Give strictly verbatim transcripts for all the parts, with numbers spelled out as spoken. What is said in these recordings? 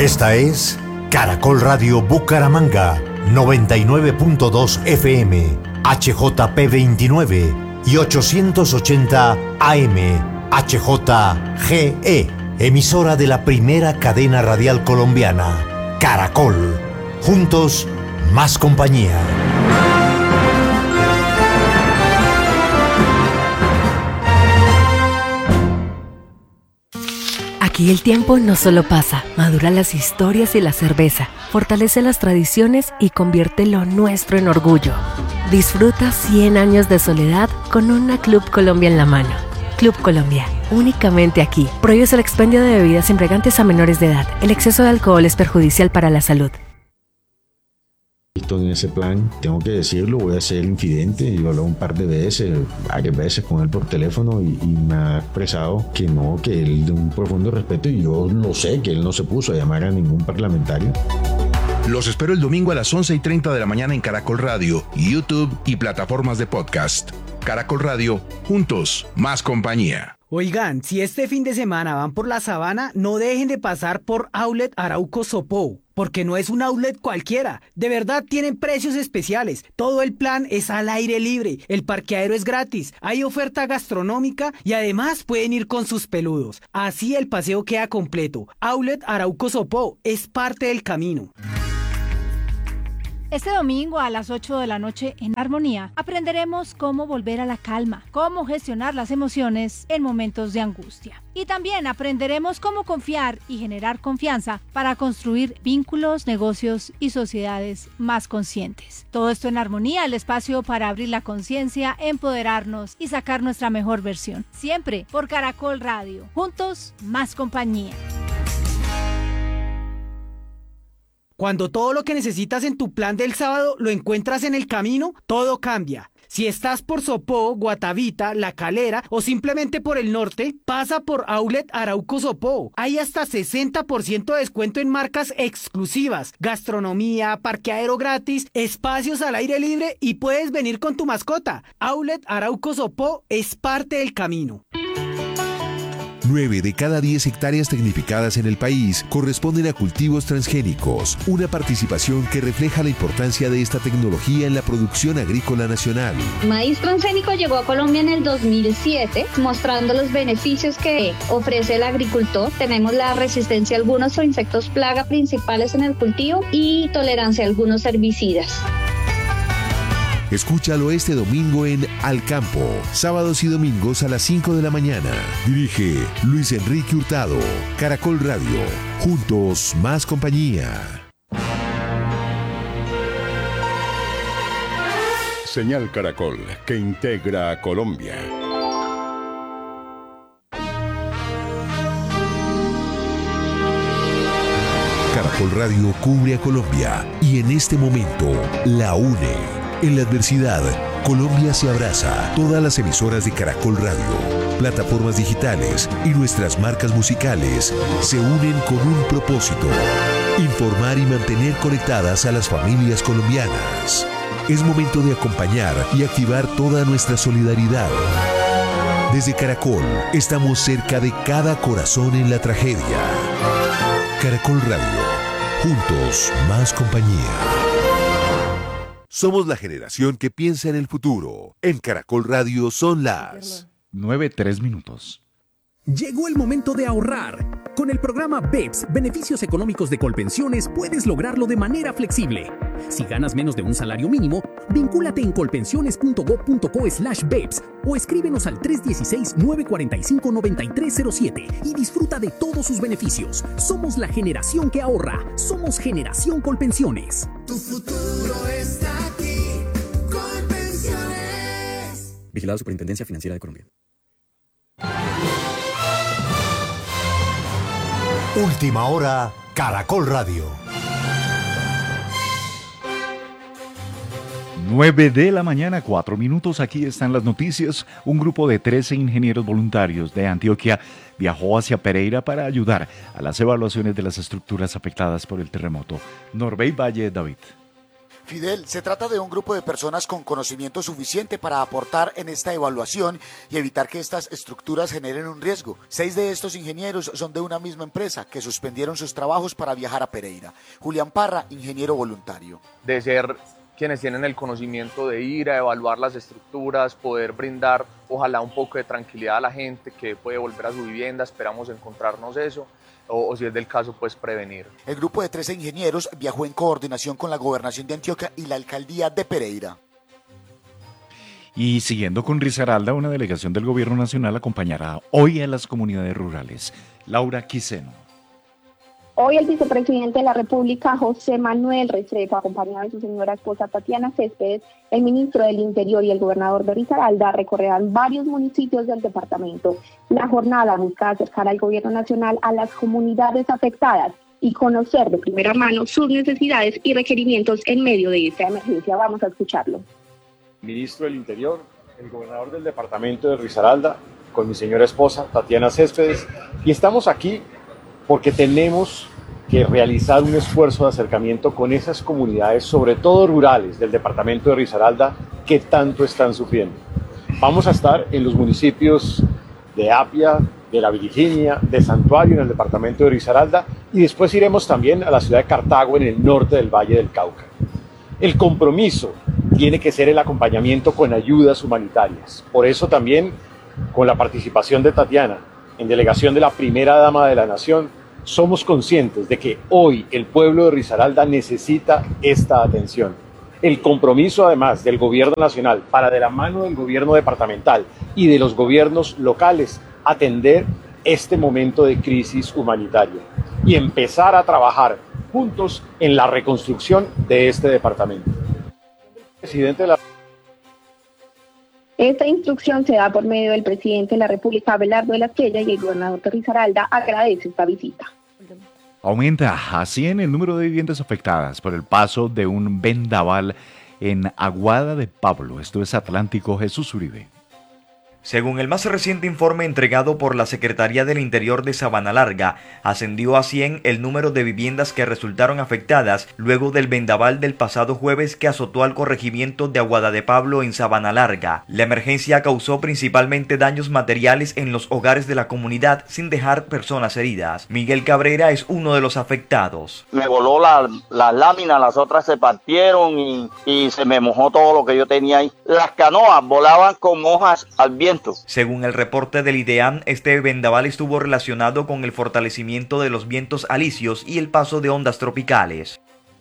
Esta es Caracol Radio Bucaramanga, noventa y nueve punto dos F M, H J P veintinueve y ochocientos ochenta A M, H J G E, emisora de la primera cadena radial colombiana, Caracol. Juntos, más compañía. Aquí el tiempo no solo pasa, madura las historias y la cerveza, fortalece las tradiciones y convierte lo nuestro en orgullo. Disfruta cien años de soledad con una Club Colombia en la mano. Club Colombia, únicamente aquí. Prohíbes el expendio de bebidas embriagantes a menores de edad. El exceso de alcohol es perjudicial para la salud. En ese plan, tengo que decirlo, voy a ser infidente. Yo hablé un par de veces, varias veces con él por teléfono y, y me ha expresado que no, que él de un profundo respeto, y yo lo sé, que él no se puso a llamar a ningún parlamentario. Los espero el domingo a las once y treinta de la mañana en Caracol Radio, YouTube y plataformas de podcast. Caracol Radio, juntos, más compañía. Oigan, si este fin de semana van por la sabana, no dejen de pasar por Outlet Arauco Sopó, porque no es un outlet cualquiera. De verdad tienen precios especiales. Todo el plan es al aire libre. El parqueadero es gratis. Hay oferta gastronómica y además pueden ir con sus peludos. Así el paseo queda completo. Outlet Arauco Sopó es parte del camino. Este domingo a las ocho de la noche en Armonía aprenderemos cómo volver a la calma, cómo gestionar las emociones en momentos de angustia. Y también aprenderemos cómo confiar y generar confianza para construir vínculos, negocios y sociedades más conscientes. Todo esto en Armonía, el espacio para abrir la conciencia, empoderarnos y sacar nuestra mejor versión. Siempre por Caracol Radio. Juntos, más compañía. Cuando todo lo que necesitas en tu plan del sábado lo encuentras en el camino, todo cambia. Si estás por Sopó, Guatavita, La Calera o simplemente por el norte, pasa por Outlet Arauco Sopó. Hay hasta sesenta por ciento de descuento en marcas exclusivas, gastronomía, parqueadero gratis, espacios al aire libre y puedes venir con tu mascota. Outlet Arauco Sopó es parte del camino. nueve de cada diez hectáreas tecnificadas en el país corresponden a cultivos transgénicos, una participación que refleja la importancia de esta tecnología en la producción agrícola nacional. Maíz transgénico llegó a Colombia en el dos mil siete, mostrando los beneficios que ofrece el agricultor. Tenemos la resistencia a algunos insectos plaga principales en el cultivo y tolerancia a algunos herbicidas. Escúchalo este domingo en Al Campo, sábados y domingos a las cinco de la mañana. Dirige Luis Enrique Hurtado. Caracol Radio. Juntos, más compañía. Señal Caracol, que integra a Colombia. Caracol Radio cubre a Colombia y en este momento la une. En la adversidad, Colombia se abraza. Todas las emisoras de Caracol Radio, plataformas digitales y nuestras marcas musicales se unen con un propósito: informar y mantener conectadas a las familias colombianas. Es momento de acompañar y activar toda nuestra solidaridad. Desde Caracol, estamos cerca de cada corazón en la tragedia. Caracol Radio. Juntos, más compañía. Somos la generación que piensa en el futuro. En Caracol Radio son las nueve tres minutos. Llegó el momento de ahorrar. Con el programa B E P S, Beneficios Económicos de Colpensiones, puedes lograrlo de manera flexible. Si ganas menos de un salario mínimo, vincúlate en colpensiones punto gob punto co slash B E P S o escríbenos al tres uno seis, nueve cuatro cinco, nueve tres cero siete y disfruta de todos sus beneficios. Somos la generación que ahorra. Somos Generación Colpensiones. Tu futuro está aquí. Colpensiones. Vigilado Superintendencia Financiera de Colombia. Última hora, Caracol Radio. nueve de la mañana, cuatro minutos. Aquí están las noticias. Un grupo de trece ingenieros voluntarios de Antioquia viajó hacia Pereira para ayudar a las evaluaciones de las estructuras afectadas por el terremoto. Norbey Valle, David. Fidel, se trata de un grupo de personas con conocimiento suficiente para aportar en esta evaluación y evitar que estas estructuras generen un riesgo. Seis de estos ingenieros son de una misma empresa que suspendieron sus trabajos para viajar a Pereira. Julián Parra, ingeniero voluntario. De ser quienes tienen el conocimiento de ir a evaluar las estructuras, poder brindar ojalá un poco de tranquilidad a la gente que puede volver a su vivienda, esperamos encontrarnos eso. O, o si es del caso, pues prevenir. El grupo de trece ingenieros viajó en coordinación con la Gobernación de Antioquia y la Alcaldía de Pereira. Y siguiendo con Risaralda, una delegación del Gobierno Nacional acompañará hoy a las comunidades rurales. Laura Quiseno. Hoy el vicepresidente de la República, José Manuel Restrepo, acompañado de su señora esposa Tatiana Céspedes, el ministro del Interior y el gobernador de Risaralda recorrerán varios municipios del departamento. La jornada busca acercar al gobierno nacional a las comunidades afectadas y conocer de primera mano sus necesidades y requerimientos en medio de esta emergencia. Vamos a escucharlo. Ministro del Interior, el gobernador del departamento de Risaralda, con mi señora esposa Tatiana Céspedes, y estamos aquí porque tenemos que realizar un esfuerzo de acercamiento con esas comunidades, sobre todo rurales, del departamento de Risaralda, que tanto están sufriendo. Vamos a estar en los municipios de Apia, de La Virginia, de Santuario, en el departamento de Risaralda, y después iremos también a la ciudad de Cartago, en el norte del Valle del Cauca. El compromiso tiene que ser el acompañamiento con ayudas humanitarias. Por eso también, con la participación de Tatiana, en delegación de la primera dama de la nación, somos conscientes de que hoy el pueblo de Risaralda necesita esta atención. El compromiso además del gobierno nacional para, de la mano del gobierno departamental y de los gobiernos locales, atender este momento de crisis humanitaria y empezar a trabajar juntos en la reconstrucción de este departamento. Presidente de la Esta instrucción se da por medio del presidente de la República, Abelardo de la Esquella, y el gobernador de Risaralda agradece esta visita. Aumenta a cien el número de viviendas afectadas por el paso de un vendaval en Aguada de Pablo. Esto es Atlántico. Jesús Uribe. Según el más reciente informe entregado por la Secretaría del Interior de Sabanalarga, ascendió a cien el número de viviendas que resultaron afectadas luego del vendaval del pasado jueves que azotó al corregimiento de Aguada de Pablo en Sabanalarga. La emergencia causó principalmente daños materiales en los hogares de la comunidad sin dejar personas heridas. Miguel Cabrera es uno de los afectados. Me voló la, la lámina, las otras se partieron y, y se me mojó todo lo que yo tenía ahí. Las canoas volaban con hojas al viento. Según el reporte del IDEAM, este vendaval estuvo relacionado con el fortalecimiento de los vientos alisios y el paso de ondas tropicales.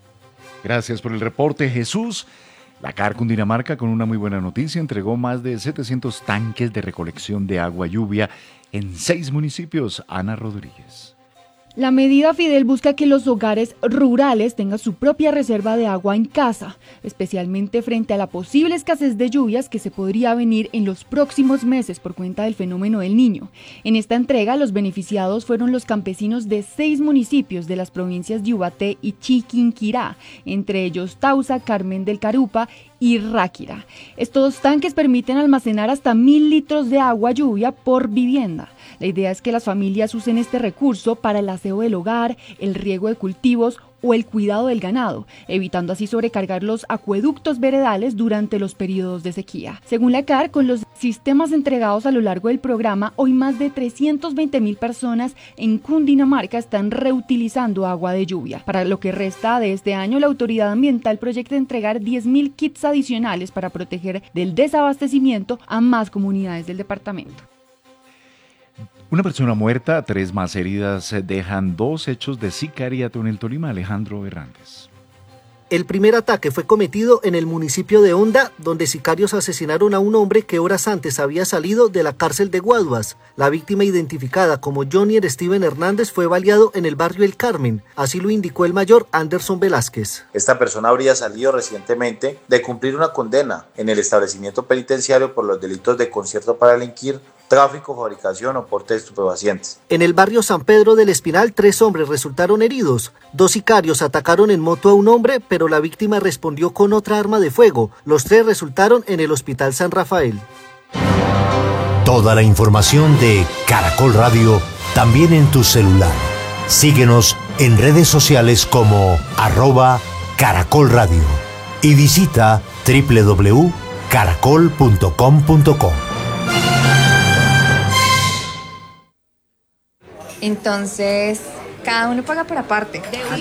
Gracias por el reporte, Jesús. La C A R Cundinamarca, con una muy buena noticia, entregó más de setecientos tanques de recolección de agua lluvia en seis municipios. Ana Rodríguez. La medida Fidel busca que los hogares rurales tengan su propia reserva de agua en casa, especialmente frente a la posible escasez de lluvias que se podría venir en los próximos meses por cuenta del fenómeno del Niño. En esta entrega, los beneficiados fueron los campesinos de seis municipios de las provincias de Ubaté y Chiquinquirá, entre ellos Tausa, Carmen del Carupa y Ráquira. Estos tanques permiten almacenar hasta mil litros de agua lluvia por vivienda. La idea es que las familias usen este recurso para el aseo del hogar, el riego de cultivos o el cuidado del ganado, evitando así sobrecargar los acueductos veredales durante los periodos de sequía. Según la C A R, con los sistemas entregados a lo largo del programa, hoy más de trescientas veinte mil personas en Cundinamarca están reutilizando agua de lluvia. Para lo que resta de este año, la autoridad ambiental proyecta entregar diez mil kits adicionales para proteger del desabastecimiento a más comunidades del departamento. Una persona muerta, tres más heridas dejan dos hechos de sicariato en el Tolima. Alejandro Hernández. El primer ataque fue cometido en el municipio de Honda, donde sicarios asesinaron a un hombre que horas antes había salido de la cárcel de Guaduas. La víctima, identificada como Johnny Steven Hernández, fue baleado en el barrio El Carmen. Así lo indicó el mayor Anderson Velázquez. Esta persona habría salido recientemente de cumplir una condena en el establecimiento penitenciario por los delitos de concierto para delinquir, tráfico, fabricación o porte de estupefacientes. En el barrio San Pedro del Espinal, tres hombres resultaron heridos. Dos sicarios atacaron en moto a un hombre, pero la víctima respondió con otra arma de fuego. Los tres resultaron en el Hospital San Rafael. Toda la información de Caracol Radio también en tu celular. Síguenos en redes sociales como arroba Caracol Radio. y visita doble u doble u doble u punto caracol punto com punto co. Entonces, cada uno paga por aparte.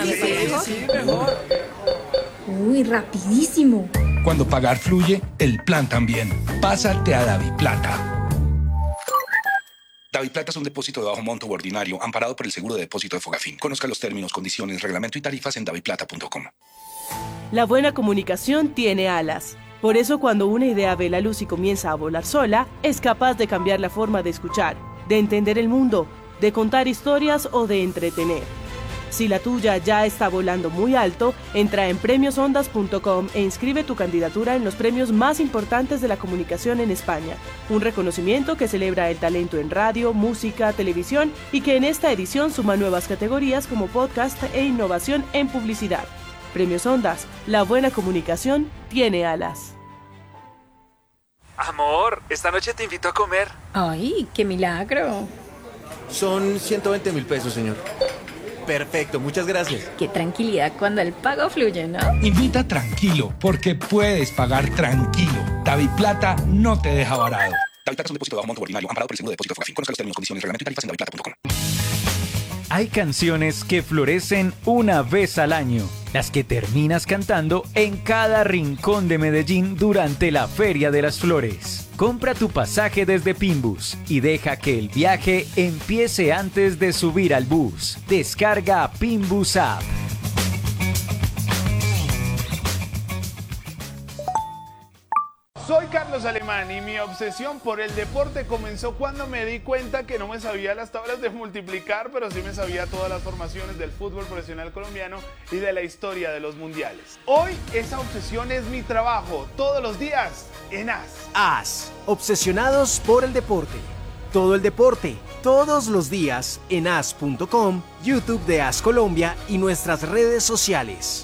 Uy, rapidísimo. Cuando pagar fluye, el plan también. Pásate a DaviPlata. DaviPlata es un depósito de bajo monto u ordinario amparado por el seguro de depósito de Fogafín. Conozca los términos, condiciones, reglamento y tarifas en daviplata punto com. La buena comunicación tiene alas. Por eso, cuando una idea ve la luz y comienza a volar sola, es capaz de cambiar la forma de escuchar, de entender el mundo, de contar historias o de entretener. Si la tuya ya está volando muy alto, entra en premios ondas punto com e inscribe tu candidatura en los premios más importantes de la comunicación en España. Un reconocimiento que celebra el talento en radio, música, televisión y que en esta edición suma nuevas categorías como podcast e innovación en publicidad. Premios Ondas, la buena comunicación tiene alas. Amor, esta noche te invito a comer. Ay, qué milagro. Son ciento veinte mil pesos, señor. Perfecto, muchas gracias. Qué tranquilidad cuando el pago fluye, ¿no? Invita tranquilo, porque puedes pagar tranquilo. DaviPlata no te deja varado. DaviPlata es un depósito de bajo monto ordinario amparado por el seguro de depósito de Fogafín. Conozca los términos, condiciones, reglamento y tarifas en daviplata punto com. Hay canciones que florecen una vez al año, las que terminas cantando en cada rincón de Medellín durante la Feria de las Flores. Compra tu pasaje desde Pinbus y deja que el viaje empiece antes de subir al bus. Descarga Pinbus App. Soy Carlos Alemán y mi obsesión por el deporte comenzó cuando me di cuenta que no me sabía las tablas de multiplicar, pero sí me sabía todas las formaciones del fútbol profesional colombiano y de la historia de los mundiales. Hoy esa obsesión es mi trabajo, todos los días en A S. A S, obsesionados por el deporte. Todo el deporte, todos los días en A S punto com, YouTube de A S Colombia y nuestras redes sociales.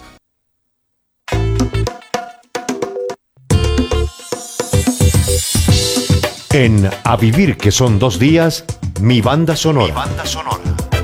En A Vivir que son dos días, mi banda sonora. Mi banda sonora.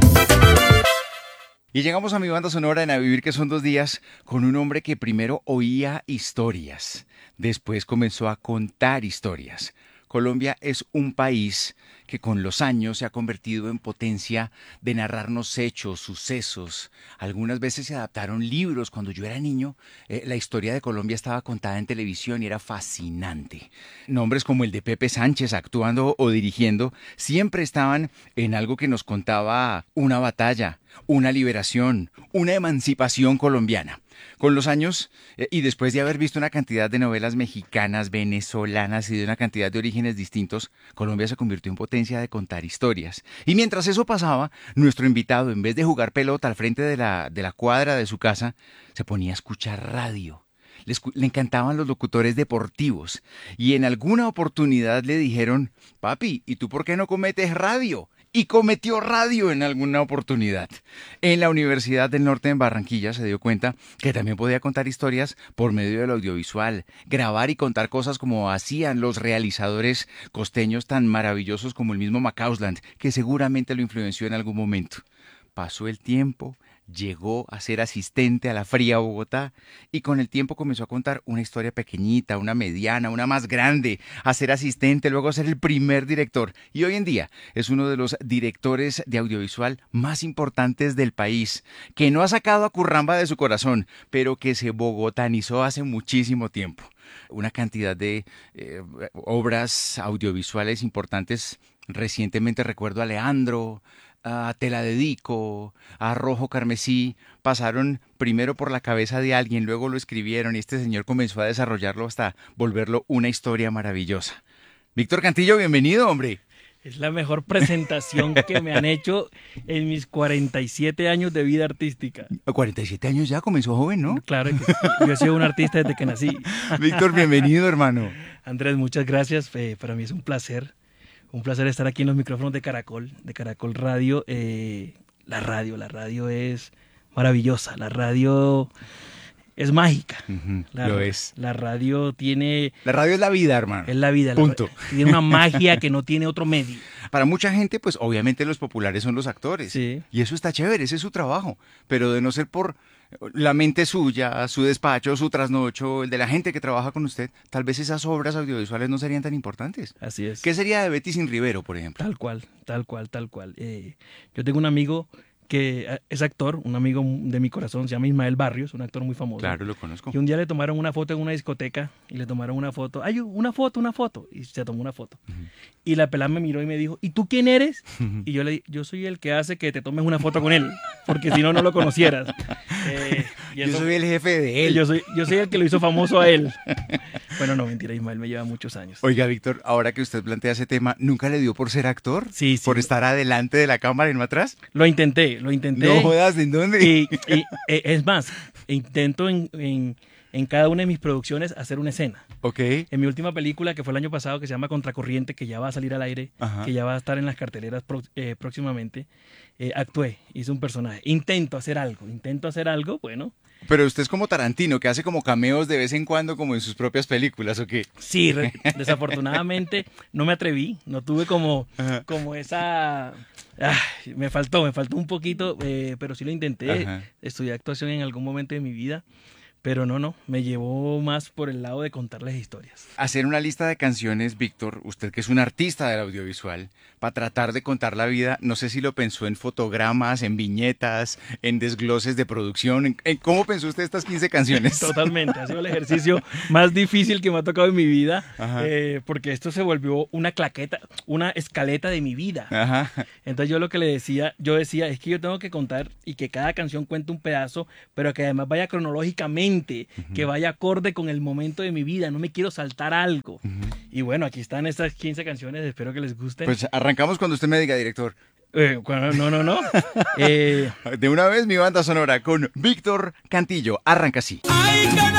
Y llegamos a mi banda sonora en A Vivir que son dos días con un hombre que primero oía historias, después comenzó a contar historias. Colombia es un país que con los años se ha convertido en potencia de narrarnos hechos, sucesos. Algunas veces se adaptaron libros. Cuando yo era niño, eh, la historia de Colombia estaba contada en televisión y era fascinante. Nombres como el de Pepe Sánchez actuando o dirigiendo siempre estaban en algo que nos contaba una batalla, una liberación, una emancipación colombiana. Con los años, eh, y después de haber visto una cantidad de novelas mexicanas, venezolanas y de una cantidad de orígenes distintos, Colombia se convirtió en potencia de contar historias. Y mientras eso pasaba, nuestro invitado, en vez de jugar pelota al frente de la, de la cuadra de su casa, se ponía a escuchar radio. Le, le encantaban los locutores deportivos. Y en alguna oportunidad le dijeron, papi, ¿y tú por qué no cometes radio? Y cometió radio en alguna oportunidad. En la Universidad del Norte en Barranquilla se dio cuenta que también podía contar historias por medio del audiovisual, grabar y contar cosas como hacían los realizadores costeños tan maravillosos como el mismo Macausland, que seguramente lo influenció en algún momento. Pasó el tiempo, llegó a ser asistente a la fría Bogotá y con el tiempo comenzó a contar una historia pequeñita, una mediana, una más grande, a ser asistente, luego a ser el primer director y hoy en día es uno de los directores de audiovisual más importantes del país, que no ha sacado a Curramba de su corazón, pero que se bogotanizó hace muchísimo tiempo. Una cantidad de eh, obras audiovisuales importantes. Recientemente recuerdo a Leandro, a Te la dedico, a Rojo Carmesí, pasaron primero por la cabeza de alguien, luego lo escribieron y este señor comenzó a desarrollarlo hasta volverlo una historia maravillosa. Víctor Cantillo, bienvenido, hombre. Es la mejor presentación que me han hecho en mis cuarenta y siete años de vida artística. cuarenta y siete años ya, comenzó joven, ¿no? Claro que sí. Yo he sido un artista desde que nací. Víctor, bienvenido, hermano. Andrés, muchas gracias. Eh, para mí es un placer. Un placer estar aquí en los micrófonos de Caracol, de Caracol Radio. Eh, la radio, la radio es maravillosa. La radio es mágica. Uh-huh, la, lo es. La radio tiene... La radio es la vida, hermano. Es la vida. Punto. La, tiene una magia que no tiene otro medio. Para mucha gente, pues obviamente los populares son los actores. Sí. Y eso está chévere, ese es su trabajo. Pero de no ser por la mente suya, su despacho, su trasnocho, el de la gente que trabaja con usted, tal vez esas obras audiovisuales no serían tan importantes. Así es. ¿Qué sería de Betty sin Rivero, por ejemplo? Tal cual, tal cual, tal cual. Eh, yo tengo un amigo que es actor, un amigo de mi corazón, se llama Ismael Barrios, un actor muy famoso. Claro, lo conozco. Y un día le tomaron una foto en una discoteca y le tomaron una foto. ¡Ay, una foto, una foto! Y se tomó una foto. Uh-huh. Y la pelada me miró y me dijo, ¿y tú quién eres? Uh-huh. Y yo le dije, yo soy el que hace que te tomes una foto con él, porque si no, no lo conocieras. Eh, y eso, yo soy el jefe de él. Yo soy, yo soy el que lo hizo famoso a él. Bueno, no, mentira, Ismael me lleva muchos años. Oiga, Víctor, ahora que usted plantea ese tema, ¿nunca le dio por ser actor? Sí, sí. ¿Por estar adelante de la cámara y no atrás? Lo intenté, lo intenté. No jodas, ¿en dónde? Y, y es más, intento en, en, en cada una de mis producciones hacer una escena. Ok. En mi última película, que fue el año pasado, que se llama Contracorriente, que ya va a salir al aire, Ajá. que ya va a estar en las carteleras pro, eh, próximamente, eh, actué, hice un personaje. Intento hacer algo, intento hacer algo, bueno... Pero usted es como Tarantino, que hace como cameos de vez en cuando, como en sus propias películas, ¿o qué? Sí, re- desafortunadamente no me atreví, no tuve como, como esa... Ah, me faltó, me faltó un poquito, eh, pero sí lo intenté. Ajá. Estudié actuación en algún momento de mi vida, pero no, no, me llevó más por el lado de contarles historias. Hacer una lista de canciones, Víctor, usted que es un artista del audiovisual, para tratar de contar la vida, no sé si lo pensó en fotogramas, en viñetas, en desgloses de producción, en, en ¿cómo pensó usted estas quince canciones? Totalmente, ha sido el ejercicio más difícil que me ha tocado en mi vida, eh, porque esto se volvió una claqueta, una escaleta de mi vida. Ajá. Entonces yo lo que le decía, yo decía, es que yo tengo que contar y que cada canción cuente un pedazo, pero que además vaya cronológicamente, uh-huh. que vaya acorde con el momento de mi vida, no me quiero saltar algo. Uh-huh. Y bueno, aquí están estas quince canciones, espero que les gusten. Pues arrancamos cuando usted me diga, director. Eh, bueno, no, no, no. eh... De una vez mi banda sonora con Víctor Cantillo. Arranca así. Ay,